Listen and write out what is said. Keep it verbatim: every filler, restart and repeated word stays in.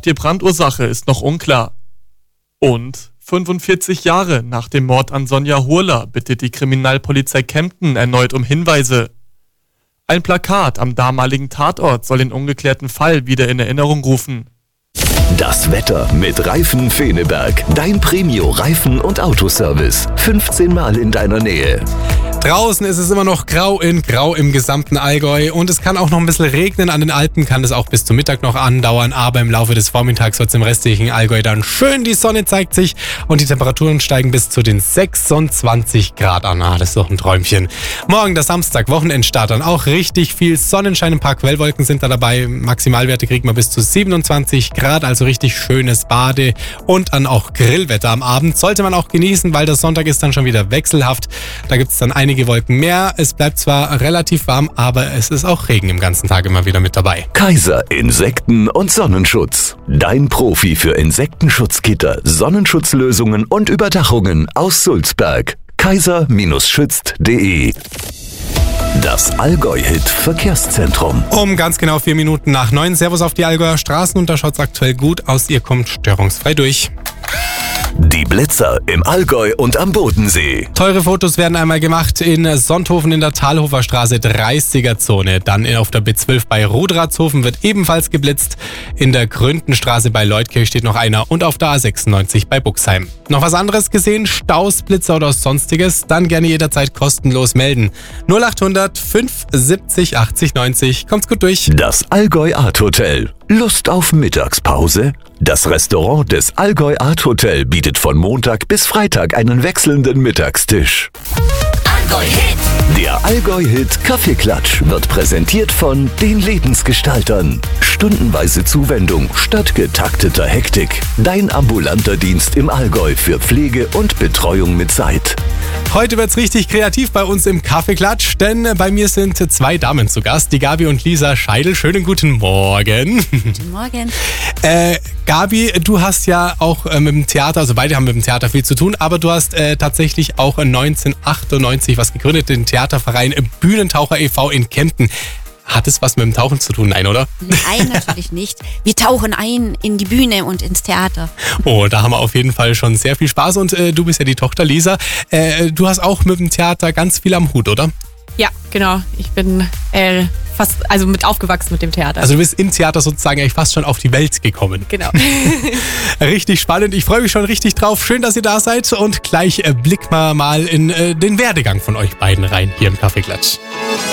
die Brandursache ist noch unklar. Und fünfundvierzig Jahre nach dem Mord an Sonja Hurler bittet die Kriminalpolizei Kempten erneut um Hinweise. Ein Plakat am damaligen Tatort soll den ungeklärten Fall wieder in Erinnerung rufen. Das Wetter mit Reifen Feneberg. Dein Premio-Reifen- und Autoservice. fünfzehn Mal in deiner Nähe. Draußen ist es immer noch grau in grau im gesamten Allgäu und es kann auch noch ein bisschen regnen. An den Alpen kann es auch bis zum Mittag noch andauern, aber im Laufe des Vormittags wird es im restlichen Allgäu dann schön, die Sonne zeigt sich und die Temperaturen steigen bis zu den sechsundzwanzig Grad an. Ah, das ist doch ein Träumchen. Morgen, der Samstag, Wochenendstart, dann auch richtig viel Sonnenschein, ein paar Quellwolken sind da dabei. Maximalwerte kriegen wir bis zu siebenundzwanzig Grad, also richtig schönes Bade- und dann auch Grillwetter am Abend. Sollte man auch genießen, weil der Sonntag ist dann schon wieder wechselhaft. Da gibt es dann einige Wolken mehr. Es bleibt zwar relativ warm, aber es ist auch Regen im ganzen Tag immer wieder mit dabei. Kaiser Insekten- und Sonnenschutz. Dein Profi für Insektenschutzgitter, Sonnenschutzlösungen und Überdachungen aus Sulzberg. kaiser schützt punkt de. Das Allgäu-Hit Verkehrszentrum. Um ganz genau vier Minuten nach neun. Servus auf die Allgäuer Straßen und da schaut es aktuell gut aus. Ihr kommt störungsfrei durch. Die Blitzer im Allgäu und am Bodensee. Teure Fotos werden einmal gemacht in Sonthofen in der Talhofer Straße dreißiger Zone. Dann auf der B zwölf bei Rudratshofen wird ebenfalls geblitzt. In der Gründenstraße bei Leutkirch steht noch einer und auf der A sechsundneunzig bei Buxheim. Noch was anderes gesehen? Staus, Blitzer oder sonstiges? Dann gerne jederzeit kostenlos melden. null achthundert fünf siebzig achtzig neunzig. Kommt's gut durch. Das Allgäu Art Hotel. Lust auf Mittagspause? Das Restaurant des Allgäu Art Hotel bietet von Montag bis Freitag einen wechselnden Mittagstisch. Allgäu-Hit. Der Allgäu-Hit Kaffeeklatsch wird präsentiert von den Lebensgestaltern. Stundenweise Zuwendung statt getakteter Hektik. Dein ambulanter Dienst im Allgäu für Pflege und Betreuung mit Zeit. Heute wird's richtig kreativ bei uns im Kaffeeklatsch, denn bei mir sind zwei Damen zu Gast, die Gabi und Lisa Scheidel. Schönen guten Morgen. Guten Morgen. Äh, Gabi, du hast ja auch äh, mit dem Theater, also beide haben mit dem Theater viel zu tun, aber du hast äh, tatsächlich auch neunzehnhundertachtundneunzig was gegründet, den Theaterverein Bühnentaucher e V in Kempten. Hat es was mit dem Tauchen zu tun? Nein, oder? Nein, natürlich nicht. Wir tauchen ein in die Bühne und ins Theater. Oh, da haben wir auf jeden Fall schon sehr viel Spaß und äh, du bist ja die Tochter Lisa. Äh, du hast auch mit dem Theater ganz viel am Hut, oder? Ja, genau. Ich bin äh, fast, also mit aufgewachsen mit dem Theater. Also du bist im Theater sozusagen eigentlich fast schon auf die Welt gekommen. Genau. Richtig spannend. Ich freue mich schon richtig drauf. Schön, dass ihr da seid und gleich äh, blicken wir mal in äh, den Werdegang von euch beiden rein hier im Kaffeeklatsch.